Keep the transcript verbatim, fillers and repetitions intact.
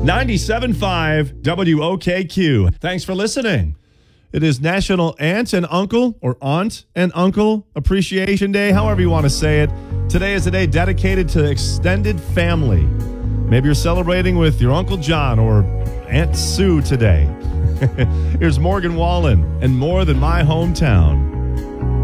ninety-seven point five W O K Q. Thanks for listening. It is National Aunt and Uncle, or Aunt and Uncle Appreciation Day, however you want to say it. Today is a day dedicated to extended family. Maybe you're celebrating with your Uncle John or Aunt Sue today. Here's Morgan Wallen and More Than My Hometown.